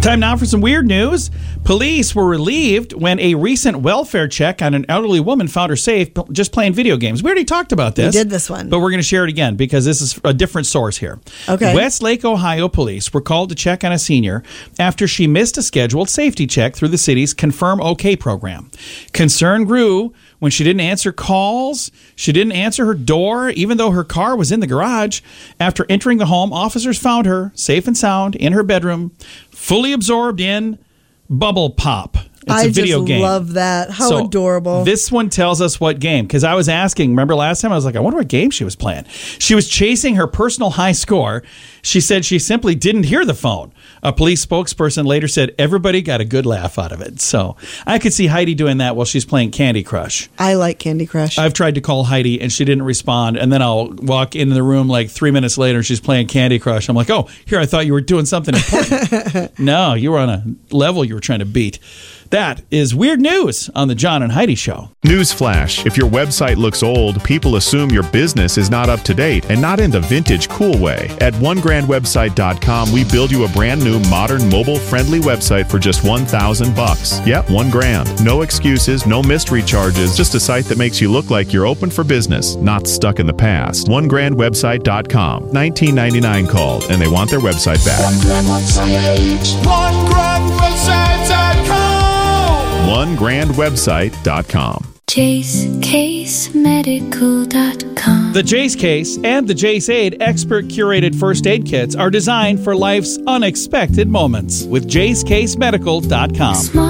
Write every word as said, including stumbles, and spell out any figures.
Time now for some weird news. Police were relieved when a recent welfare check on an elderly woman found her safe just playing video games. We already talked about this. We did this one. But we're going to share it again because this is a different source here. Okay. Westlake, Ohio police were called to check on a senior after she missed a scheduled safety check through the city's Confirm OK program. Concern grew when she didn't answer calls. She didn't answer her door, even though her car was in the garage. After entering the home, officers found her safe and sound in her bedroom, fully absorbed in Bubble Pop. It's I a video just game. love that. How So adorable. This one tells us what game, because I was asking, remember last time, I was like, I wonder what game she was playing. She was chasing her personal high score. She said she simply didn't hear the phone. A police spokesperson later said everybody got a good laugh out of it. So I could see Heidi doing that while she's playing Candy Crush. I like Candy Crush. I've tried to call Heidi and she didn't respond, and then I'll walk into the room like three minutes later and she's playing Candy Crush. I'm like, oh, here, I thought you were doing something important. No, you were on a level you were trying to beat. That is weird news on the John and Heidi Show. Newsflash: if your website looks old, people assume your business is not up to date, and not in the vintage cool way. At one grand website dot com, we build you a brand new, modern, mobile-friendly website for just one thousand bucks. Yep, one grand. No excuses, no mystery charges, just a site that makes you look like you're open for business, not stuck in the past. one grand website dot com. nineteen ninety-nine called, and they want their website back. one grand website. one grand website dot com. one grand website dot com. Jace Case Medical dot com. The Jace Case and the Jace Aid expert curated first aid kits are designed for life's unexpected moments with Jace Case Medical dot com. Smart